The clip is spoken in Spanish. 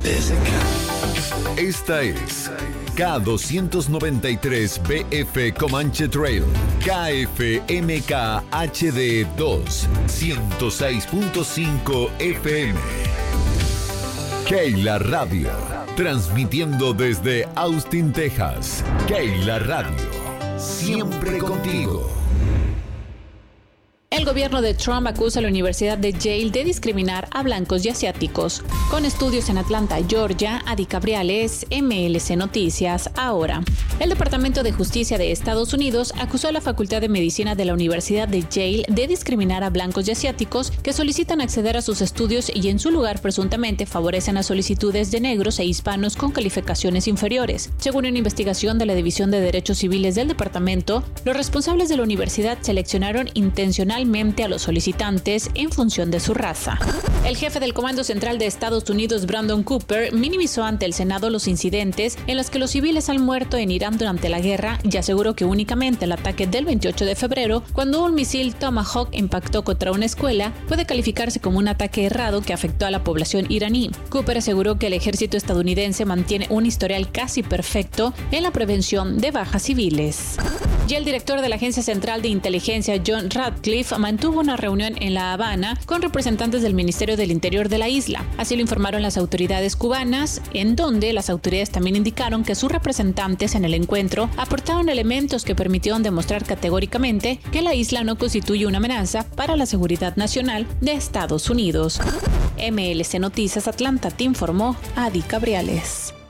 Esta es K293BF Comanche Trail, KFMK HD 2, 106.5 FM. Keila Radio, transmitiendo desde Austin, Texas. Keila Radio, siempre contigo. El gobierno de Trump acusa a la Universidad de Yale de discriminar a blancos y asiáticos. Con estudios en Atlanta, Georgia, Adi Cabriales, MLC Noticias, ahora. El Departamento de Justicia de Estados Unidos acusó a la Facultad de Medicina de la Universidad de Yale de discriminar a blancos y asiáticos que solicitan acceder a sus estudios y en su lugar presuntamente favorecen a solicitudes de negros e hispanos con calificaciones inferiores. Según una investigación de la División de Derechos Civiles del departamento, los responsables de la universidad seleccionaron intencionalmente a los solicitantes en función de su raza. El jefe del Comando Central de Estados Unidos, Brandon Cooper, minimizó ante el Senado los incidentes en los que los civiles han muerto en Irán durante la guerra y aseguró que únicamente el ataque del 28 de febrero, cuando un misil Tomahawk impactó contra una escuela, puede calificarse como un ataque errado que afectó a la población iraní. Cooper aseguró que el ejército estadounidense mantiene un historial casi perfecto en la prevención de bajas civiles. Y el director de la Agencia Central de Inteligencia, John Ratcliffe, mantuvo una reunión en La Habana con representantes del Ministerio del Interior de la isla. Así lo informaron las autoridades cubanas, en donde las autoridades también indicaron que sus representantes en el encuentro aportaron elementos que permitieron demostrar categóricamente que la isla no constituye una amenaza para la seguridad nacional de Estados Unidos. MLC Noticias Atlanta, te informó Adi Cabriales.